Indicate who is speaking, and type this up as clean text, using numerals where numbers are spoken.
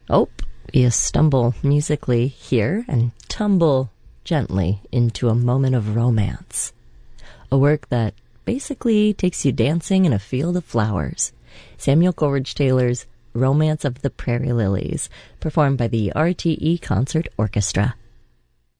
Speaker 1: Oh, you stumble musically here and tumble gently into a moment of romance. A work that basically takes you dancing in a field of flowers. Samuel Coleridge Taylor's Romance of the Prairie Lilies, performed by the RTE Concert Orchestra.